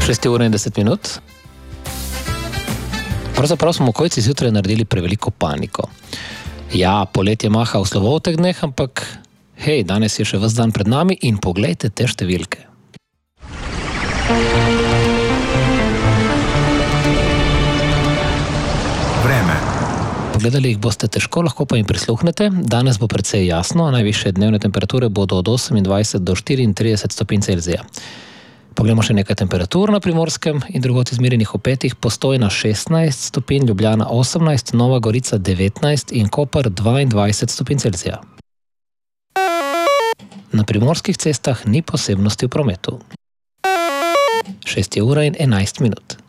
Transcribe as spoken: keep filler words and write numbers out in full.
šest ur in deset minut. Pravzaprav smo okolici zjutraj naredili preveliko paniko. Ja, poletje maha v slovo v teh dneh, ampak hej, danes je še ves dan pred nami in poglejte te številke. Vreme. Pogledali jih boste težko, lahko pa jim prisluhnete. Danes bo precej jasno, najvišje dnevne temperature bodo od osemindvajset do štiriintrideset stopinj Celzija. Poglejmo še nekaj temperatur na Primorskem in drugod izmerjenih v petih. Postojna šestnajst stopinj, Ljubljana osemnajst, Nova Gorica devetnajst in Koper dvaindvajset stopinj Celzija. Na primorskih cestah ni posebnosti v prometu. šest ur in enajst minut.